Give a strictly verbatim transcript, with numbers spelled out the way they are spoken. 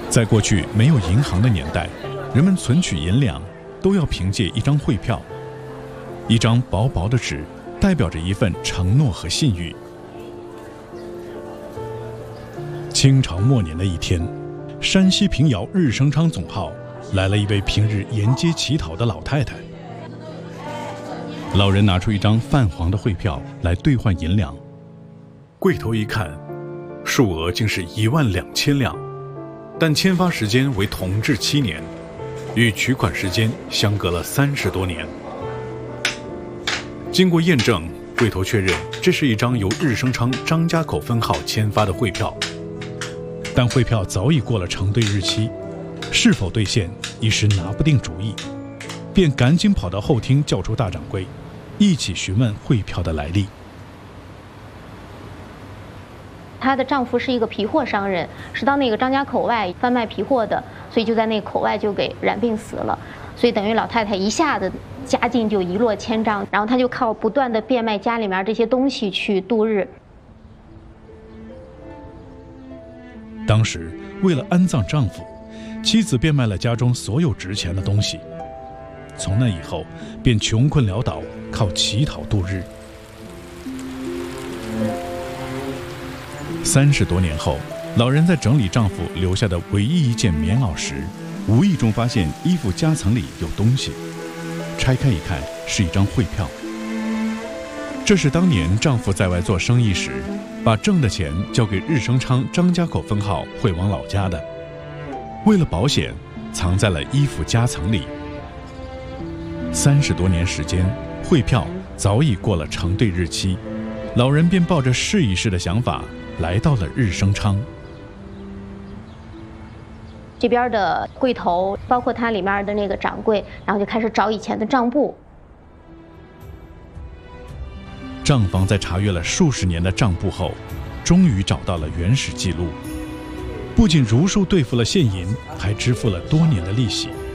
在过去没有银行的年代，人们存取银两都要凭借一张汇票，一张薄薄的纸，代表着一份承诺和信誉。清朝末年的一天，山西平遥日升昌总号来了一位平日沿街乞讨的老太太。老人拿出一张泛黄的汇票来兑换银两，柜头一看，数额竟是一万两千两，但签发时间为同治七年，与取款时间相隔了三十多年。经过验证，柜头确认这是一张由日升昌张家口分号签发的汇票，但汇票早已过了承兑日期，是否兑现一时拿不定主意，便赶紧跑到后厅叫出大掌柜，一起询问汇票的来历。 她的丈夫是一个皮货商人，是到那个张家口外贩卖皮货的，所以就在那口外就给染病死了。所以等于老太太一下子家境就一落千丈，然后她就靠不断的变卖家里面这些东西去度日。 当时为了安葬丈夫，妻子变卖了家中所有值钱的东西，从那以后便穷困潦倒，靠乞讨度日。三十多年后，老人在整理丈夫留下的唯一一件棉袄时，无意中发现衣服夹层里有东西，拆开一看，是一张汇票。这是当年丈夫在外做生意时，把挣的钱交给日升昌张家口分号汇往老家的，为了保险，藏在了衣服夹层里。三十多年时间，汇票早已过了承兑日期，老人便抱着试一试的想法来到了日升昌。 这边的柜头，包括它里面的那个掌柜，然后就开始找以前的账簿。 账房在查阅了数十年的账簿后，终于找到了原始记录，不仅如数兑付了现银，还支付了多年的利息。